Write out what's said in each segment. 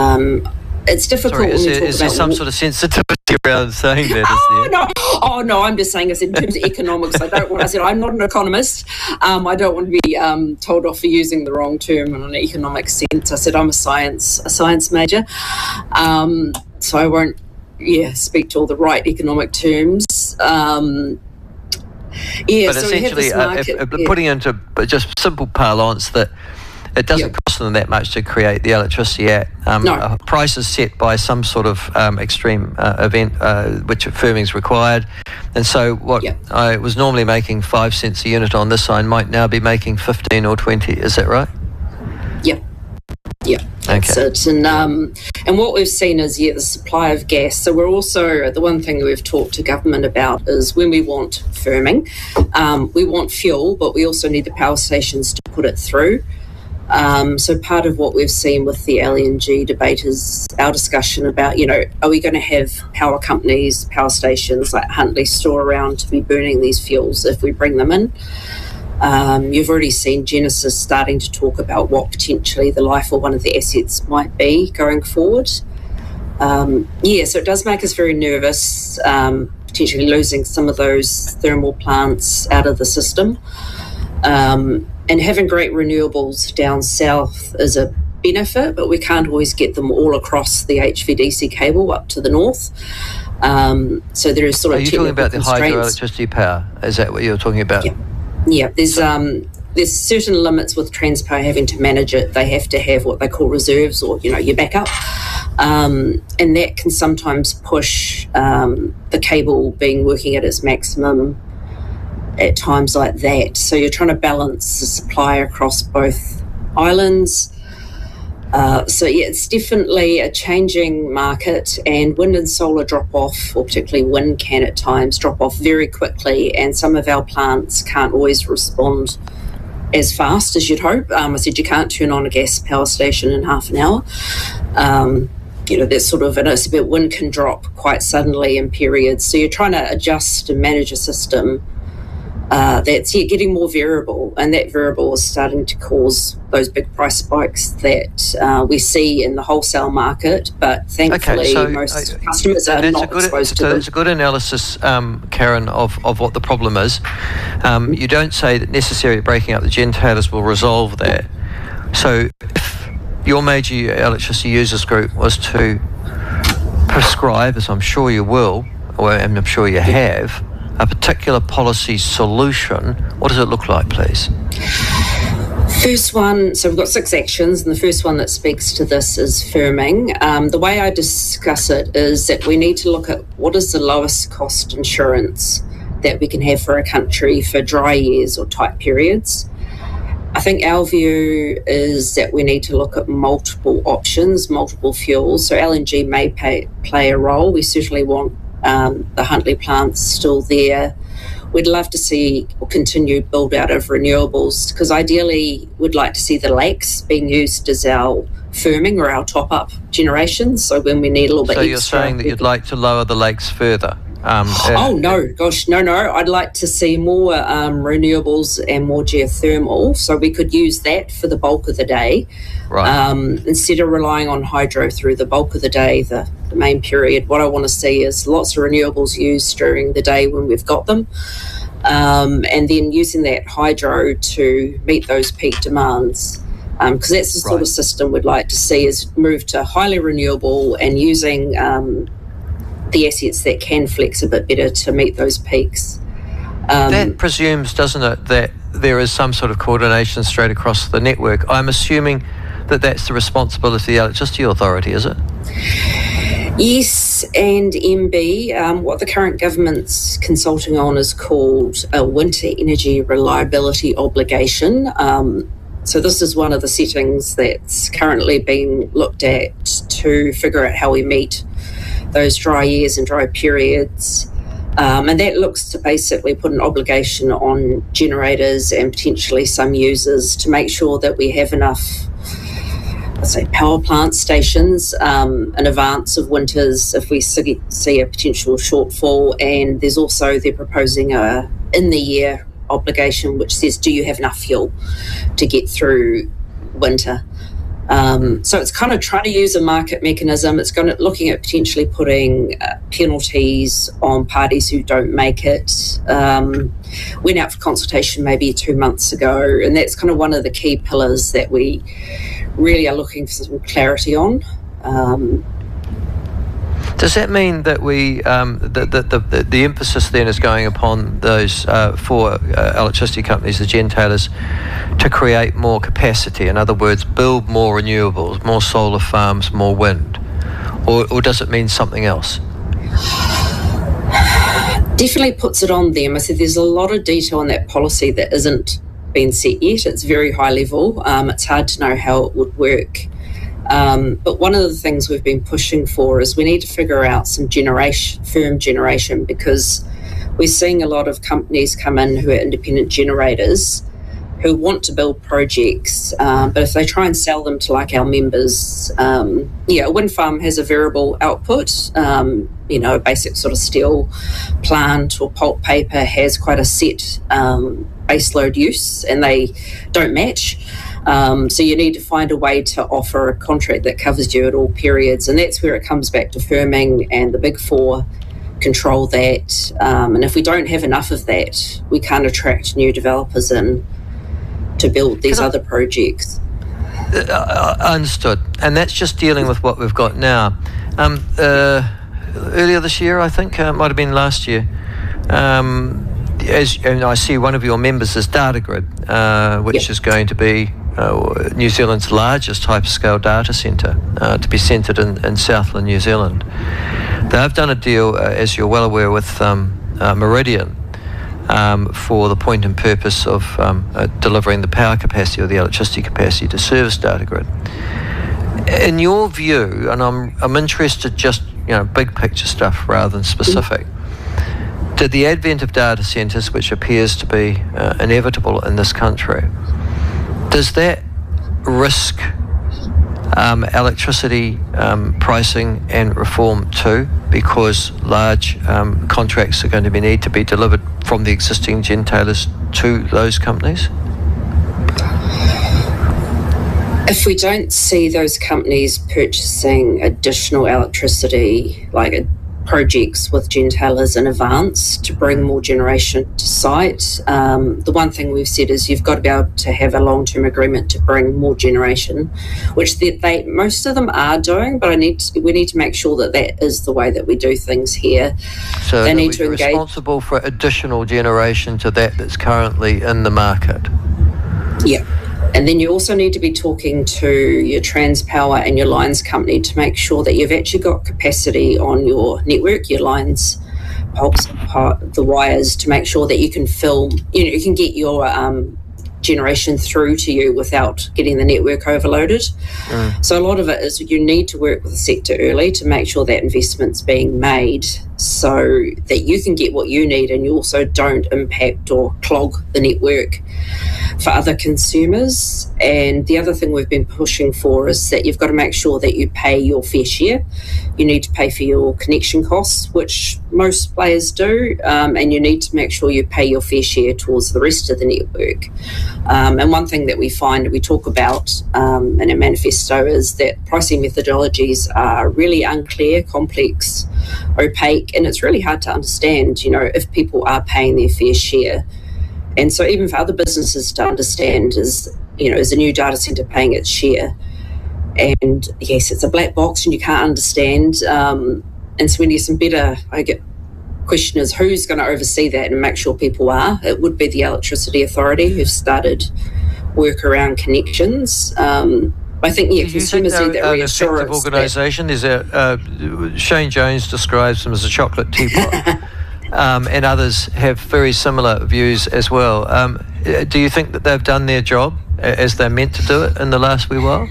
It's difficult. Sorry, when we talk is there about some sort of sensitivity around saying that? No, I'm just saying this in terms of economics. I said I'm not an economist. I don't want to be told off for using the wrong term in an economic sense. I said I'm a science major, so I won't speak to all the right economic terms. But essentially, putting into just simple parlance, that it doesn't cost them that much to create the Electricity Act. A price is set by some sort of extreme event which firming is required. And so what I was normally making 5 cents a unit on this side might now be making 15 or 20. Is that right? Yeah, that's it. And what we've seen is, the supply of gas. So we're also, the one thing we've talked to government about is when we want firming, we want fuel, but we also need the power stations to put it through. So part of what we've seen with the LNG debate is our discussion about, are we going to have power companies, power stations like Huntly store around to be burning these fuels if we bring them in? You've already seen Genesis starting to talk about what potentially the life of one of the assets might be going forward. So it does make us very nervous, potentially losing some of those thermal plants out of the system. And having great renewables down south is a benefit, but we can't always get them all across the HVDC cable up to the north. So there is sort of Are you talking about the hydroelectricity power? Is that what you're talking about? Yeah, there's certain limits with Transpower having to manage it. They have to have what they call reserves, or your backup, and that can sometimes push the cable being working at its maximum at times like that. So you're trying to balance the supply across both islands. It's definitely a changing market, and wind and solar drop off, or particularly wind can at times drop off very quickly, and some of our plants can't always respond as fast as you'd hope. I said you can't turn on a gas power station in half an hour. That's sort of, and it's about wind can drop quite suddenly in periods. So you're trying to adjust and manage a system that's getting more variable, and that variable is starting to cause those big price spikes that we see in the wholesale market. But thankfully, most customers are not exposed to them. So that's a good analysis, Karen, of what the problem is. You don't say that necessarily breaking up the gentailers will resolve that. So if your major electricity users group was to prescribe, as I'm sure you will, or I'm sure you have, a particular policy solution, what does it look like, please? First one, so we've got 6 actions, and the first one that speaks to this is firming. The way I discuss it is that we need to look at what is the lowest cost insurance that we can have for a country for dry years or tight periods. I think our view is that we need to look at multiple options, multiple fuels. So LNG may play a role. We certainly want the Huntly plant's still there. We'd love to see continued build out of renewables, because ideally we'd like to see the lakes being used as our firming or our top-up generation. So when we need a little bit extra. So you're saying that you'd like to lower the lakes further? No. I'd like to see more renewables and more geothermal, so we could use that for the bulk of the day, right? Instead of relying on hydro through the bulk of the day, the main period. What I want to see is lots of renewables used during the day when we've got them, and then using that hydro to meet those peak demands. Because that's the sort of system we'd like to see, is move to highly renewable and using the assets that can flex a bit better to meet those peaks. That presumes, doesn't it, that there is some sort of coordination straight across the network. I'm assuming that that's the responsibility of the Electricity Authority, is it? Yes, and MB, what the current government's consulting on is called a Winter Energy Reliability Obligation. So this is one of the settings that's currently being looked at to figure out how we meet those dry years and dry periods. And that looks to basically put an obligation on generators and potentially some users to make sure that we have enough, let's say, power plant stations in advance of winters if we see a potential shortfall. And there's also, they're proposing a in-the-year obligation which says, do you have enough fuel to get through winter? So it's kind of trying to use a market mechanism. It's looking at potentially putting penalties on parties who don't make it. Went out for consultation maybe 2 months ago, and that's kind of one of the key pillars that we really are looking for some clarity on. Does that mean that the emphasis then is going upon those four electricity companies, the gentailers, to create more capacity? In other words, build more renewables, more solar farms, more wind? Or does it mean something else? Definitely puts it on them. I said there's a lot of detail in that policy that isn't been set yet. It's very high level. It's hard to know how it would work. But one of the things we've been pushing for is we need to figure out some firm generation, because we're seeing a lot of companies come in who are independent generators who want to build projects, but if they try and sell them to like our members, a wind farm has a variable output, a basic sort of steel plant or pulp paper has quite a set baseload use, and they don't match. So you need to find a way to offer a contract that covers you at all periods, and that's where it comes back to firming, and the Big Four control that. And if we don't have enough of that, we can't attract new developers in to build these other projects. Understood. And that's just dealing with what we've got now. Earlier this year, I think, it might have been last year, and I see one of your members is Datagrid, which is going to be New Zealand's largest hyperscale data centre, to be centred in Southland, New Zealand. They've done a deal, as you're well aware, with Meridian for the point and purpose of delivering the power capacity or the electricity capacity to service Datagrid. In your view, and I'm interested just big picture stuff rather than specific, did the advent of data centres, which appears to be inevitable in this country, does that risk electricity pricing and reform too, because large contracts are going to need to be delivered from the existing gentailers to those companies? If we don't see those companies purchasing additional electricity, like projects with gentailers in advance to bring more generation to site, the one thing we've said is you've got to be able to have a long-term agreement to bring more generation, which they most of them are doing, but we need to make sure that is the way that we do things here. So they need to engage. Responsible for additional generation to that's currently in the market. Yeah. And then you also need to be talking to your Transpower and your lines company to make sure that you've actually got capacity on your network, your lines, pulps, the wires, to make sure that you can you can get your generation through to you without getting the network overloaded. So a lot of it is you need to work with the sector early to make sure that investment's being made so that you can get what you need, and you also don't impact or clog the network for other consumers. And the other thing we've been pushing for is that you've got to make sure that you pay your fair share. You need to pay for your connection costs, which most players do, and you need to make sure you pay your fair share towards the rest of the network. And one thing that we find we talk about in our manifesto is that pricing methodologies are really unclear, complex, opaque, and it's really hard to understand, if people are paying their fair share. And so even for other businesses to understand is a new data centre paying its share? And yes, it's a black box and you can't understand. And so we need some better, question is who's going to oversee that and make sure people are. It would be the Electricity Authority who've started work around connections. I think, consumers need that reassurance. Organisation. Shane Jones describes them as a chocolate teapot. And others have very similar views as well. Do you think that they've done their job as they're meant to do it in the last wee while?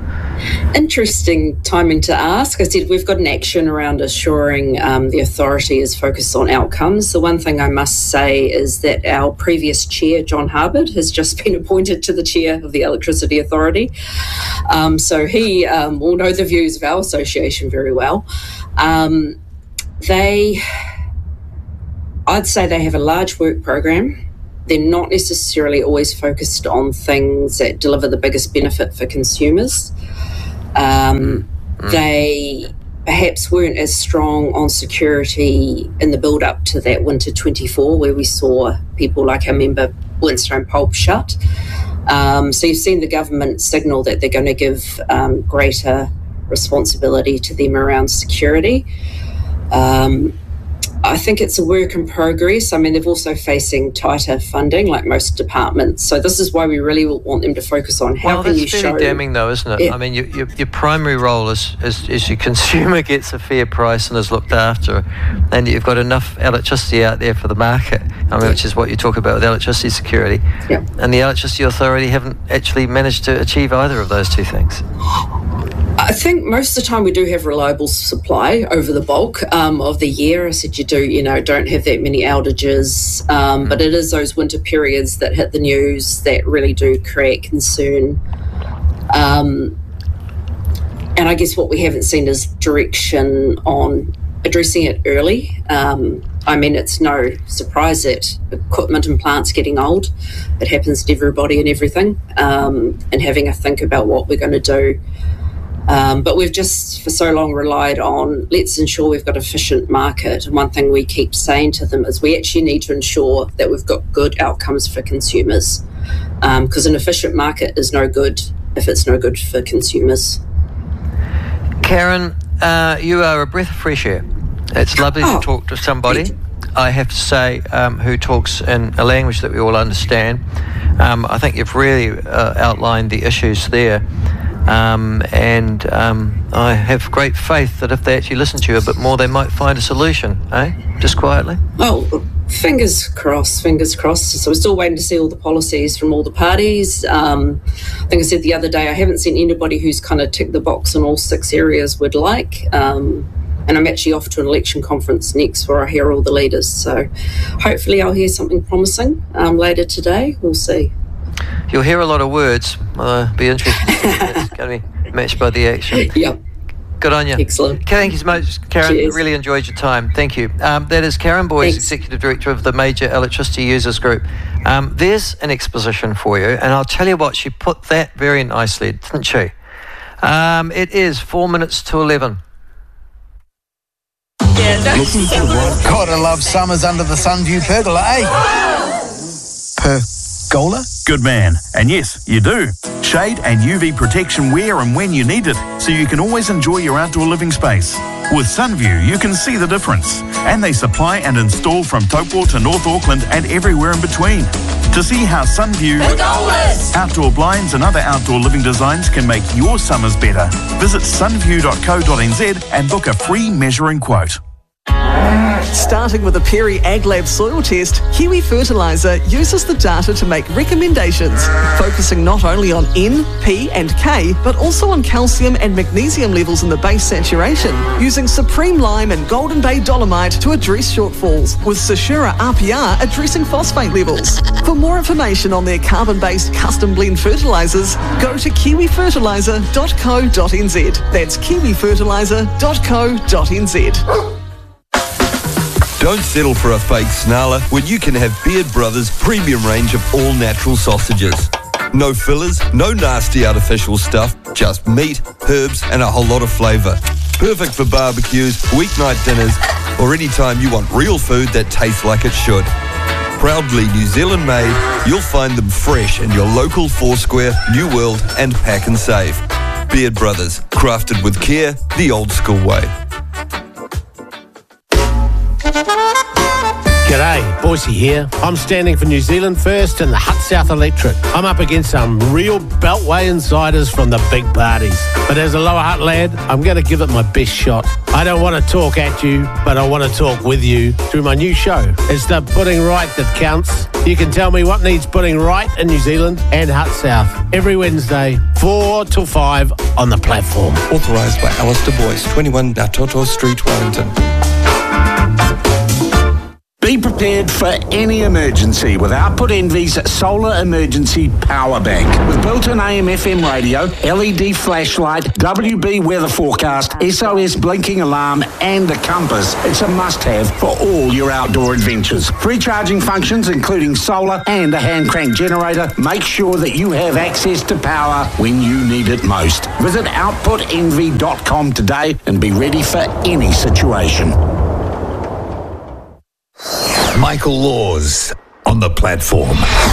Interesting timing to ask. I said we've got an action around assuring the authority is focused on outcomes. The one thing I must say is that our previous chair, John Harbord, has just been appointed to the chair of the Electricity Authority. So he will know the views of our association very well. I'd say they have a large work program. they're not necessarily always focused on things that deliver the biggest benefit for consumers. They perhaps weren't as strong on security in the build-up to that winter 24, where we saw people like our member Winstone Pulp shut. So you've seen the government signal that they're going to give greater responsibility to them around security. I think it's a work in progress. I mean, they're also facing tighter funding, like most departments. So this is why we really want them to focus on how can you show... Well, that's very damning, though, isn't it? Yeah. I mean, your primary role is your consumer gets a fair price and is looked after, and you've got enough electricity out there for the market, which is what you talk about with electricity security. Yeah. And the Electricity Authority haven't actually managed to achieve either of those two things. I think most of the time we do have reliable supply over the bulk of the year. I said don't have that many outages, but it is those winter periods that hit the news that really do create concern. And I guess what we haven't seen is direction on addressing it early. I mean, it's no surprise that equipment and plants getting old. It happens to everybody and everything, and having a think about what we're going to do. But we've just for so long relied on, let's ensure we've got an efficient market. And one thing we keep saying to them is we actually need to ensure that we've got good outcomes for consumers, because an efficient market is no good if it's no good for consumers. Karen, you are a breath of fresh air. It's lovely to talk to somebody, I have to say, who talks in a language that we all understand. I think you've really outlined the issues there. And I have great faith that if they actually listen to you a bit more, they might find a solution, just quietly. Oh, fingers crossed. So we're still waiting to see all the policies from all the parties. I think I said the other day, I haven't seen anybody who's kind of ticked the box in all 6 areas we'd like. And I'm actually off to an election conference next where I hear all the leaders. So hopefully I'll hear something promising later today. We'll see. You'll hear a lot of words. Be interested to see if it's going to be matched by the action. Yep. Good on you. Excellent. Thank you so much, Karen. Cheers. Really enjoyed your time. Thank you. That is Karen Boyes, Thanks. Executive Director of the Major Electricity Users Group. There's an exposition for you, and I'll tell you what, she put that very nicely, didn't she? It is 4 minutes to 11. Looking for what? Gotta love summers under the Sunview pergola, eh? Pergola? Good man. And yes, you do. Shade and UV protection where and when you need it, so you can always enjoy your outdoor living space. With Sunview, you can see the difference. And they supply and install from Taupo to North Auckland and everywhere in between. To see how Sunview outdoor blinds and other outdoor living designs can make your summers better, visit sunview.co.nz and book a free measuring quote. Starting with a Perry AgLab soil test, Kiwi Fertiliser uses the data to make recommendations, focusing not only on N, P and K, but also on calcium and magnesium levels in the base saturation, using Supreme Lime and Golden Bay Dolomite to address shortfalls, with Sashura RPR addressing phosphate levels. For more information on their carbon-based custom blend fertilisers, go to kiwifertiliser.co.nz. That's kiwifertiliser.co.nz. Don't settle for a fake snarler when you can have Beard Brothers' premium range of all-natural sausages. No fillers, no nasty artificial stuff, just meat, herbs and a whole lot of flavour. Perfect for barbecues, weeknight dinners, or any time you want real food that tastes like it should. Proudly New Zealand made, you'll find them fresh in your local Foursquare, New World and Pack and Save. Beard Brothers, crafted with care, the old school way. G'day, Boise here. I'm standing for New Zealand First and the Hut South Electorate. I'm up against some real Beltway insiders from the big parties. But as a Lower Hutt lad, I'm going to give it my best shot. I don't want to talk at you, but I want to talk with you through my new show. It's the putting right that counts. You can tell me what needs putting right in New Zealand and Hut South every Wednesday, 4 till 5 on the platform. Authorised by Alistair Boyce, 21 Natoto Street, Wellington. Be prepared for any emergency with Output Envy's Solar Emergency Power Bank. With built-in AM/FM radio, LED flashlight, WB weather forecast, SOS blinking alarm and a compass, it's a must-have for all your outdoor adventures. Free charging functions including solar and a hand crank generator. Make sure that you have access to power when you need it most. Visit outputenvy.com today and be ready for any situation. Michael Laws on the platform.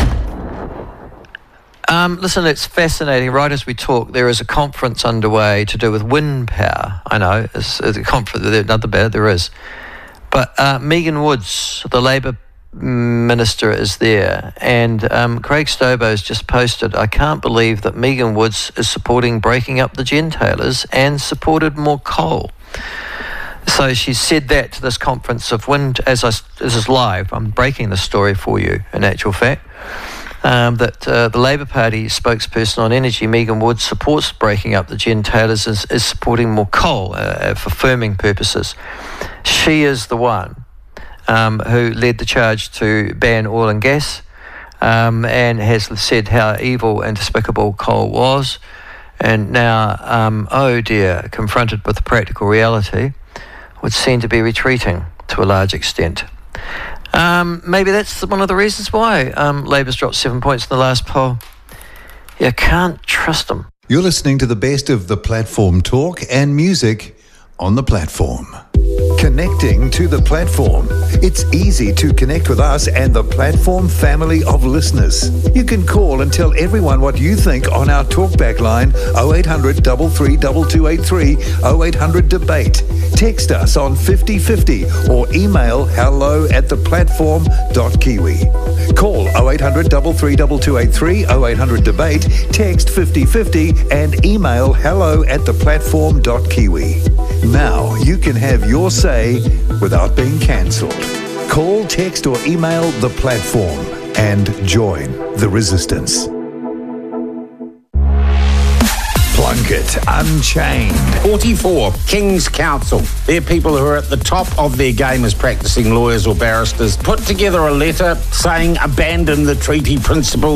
Listen, it's fascinating. Right as we talk, there is a conference underway to do with wind power. I know, it's a conference, another bit, there is. But Megan Woods, the Labour Minister, is there. And Craig Stobo has just posted, I can't believe that Megan Woods is supporting breaking up the gentailers and supported more coal. So she said that to this conference of wind, this is live, I'm breaking the story for you in actual fact, that the Labour Party spokesperson on energy, Megan Woods, supports breaking up the gentailers, is supporting more coal for firming purposes. She is the one who led the charge to ban oil and gas and has said how evil and despicable coal was. And now, oh dear, confronted with the practical reality, would seem to be retreating to a large extent. Maybe that's one of the reasons why Labour's dropped 7 points in the last poll. You can't trust them. You're listening to the best of the platform talk and music on the platform. Connecting to the platform. It's easy to connect with us and the platform family of listeners. You can call and tell everyone what you think on our talkback line 0800 332283 0800 debate. Text us on 5050 or email hello@theplatform.kiwi. Call 0800 332283 0800 debate, text 5050 and email hello@theplatform.kiwi. Now you can have your say without being cancelled. Call, text or email the platform and join the resistance. Plunkett Unchained. 44, King's Counsel. They're people who are at the top of their game as practising lawyers or barristers. Put together a letter saying abandon the treaty principle